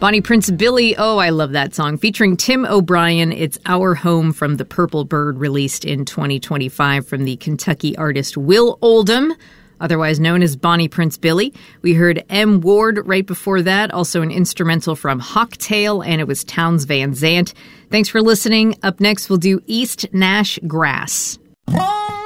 Bonnie Prince Billy, oh, I love that song. Featuring Tim O'Brien, it's Our Home from the Purple Bird, released in 2025 from the Kentucky artist Will Oldham, otherwise known as Bonnie Prince Billy. We heard M. Ward right before that, also an instrumental from Hawktail, and it was Townes Van Zandt. Thanks for listening. Up next, we'll do East Nash Grass.